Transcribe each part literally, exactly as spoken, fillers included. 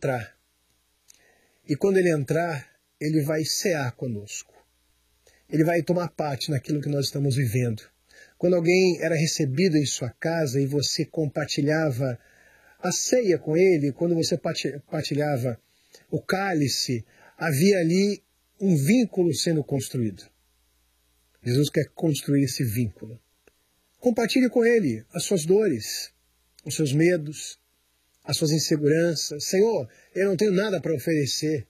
entrar. E quando ele entrar, ele vai cear conosco. Ele vai tomar parte naquilo que nós estamos vivendo. Quando alguém era recebido em sua casa e você compartilhava a ceia com ele, quando você partilhava o cálice, havia ali um vínculo sendo construído. Jesus quer construir esse vínculo. Compartilhe com ele as suas dores, os seus medos, as suas inseguranças. Senhor, eu não tenho nada para oferecer.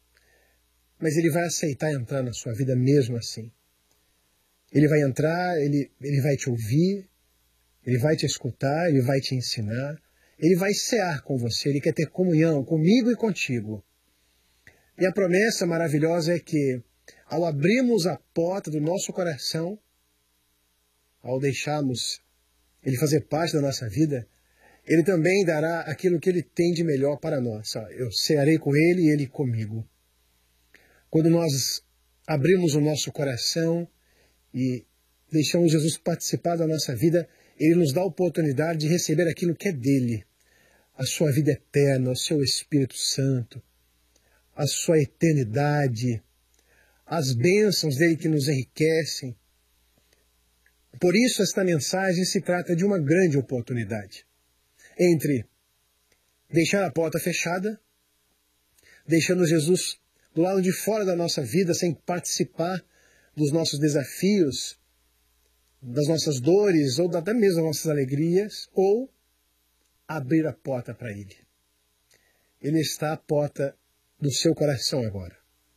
Mas ele vai aceitar entrar na sua vida mesmo assim. Ele vai entrar, ele, ele vai te ouvir, ele vai te escutar, ele vai te ensinar, ele vai cear com você, ele quer ter comunhão comigo e contigo. E a promessa maravilhosa é que, ao abrirmos a porta do nosso coração, ao deixarmos ele fazer parte da nossa vida, ele também dará aquilo que ele tem de melhor para nós. Eu cearei com ele e ele comigo. Quando nós abrimos o nosso coração e deixamos Jesus participar da nossa vida, ele nos dá a oportunidade de receber aquilo que é dele. A sua vida eterna, o seu Espírito Santo, a sua eternidade, as bênçãos dele que nos enriquecem. Por isso esta mensagem se trata de uma grande oportunidade. Entre deixar a porta fechada, deixando Jesus do lado de fora da nossa vida, sem participar dos nossos desafios, das nossas dores, ou até mesmo das nossas alegrias, ou abrir a porta para Ele. Ele está à porta do seu coração agora.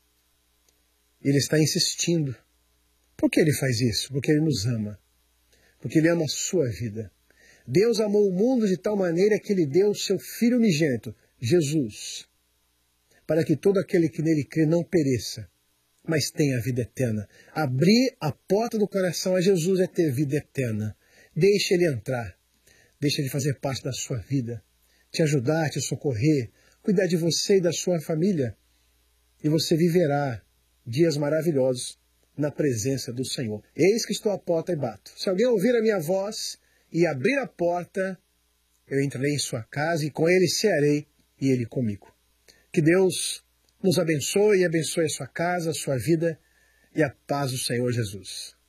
Ele está insistindo. Por que Ele faz isso? Porque Ele nos ama. Porque Ele ama a sua vida. Deus amou o mundo de tal maneira que Ele deu o seu Filho unigênito, Jesus, para que todo aquele que nele crê não pereça, mas tenha a vida eterna. Abrir a porta do coração a Jesus é ter vida eterna. Deixe Ele entrar. Deixe Ele fazer parte da sua vida. Te ajudar, te socorrer, cuidar de você e da sua família. E você viverá dias maravilhosos na presença do Senhor. Eis que estou à porta e bato. Se alguém ouvir a minha voz e abrir a porta, eu entrarei em sua casa e com Ele cearei e Ele comigo. Que Deus nos abençoe e abençoe a sua casa, a sua vida e a paz do Senhor Jesus.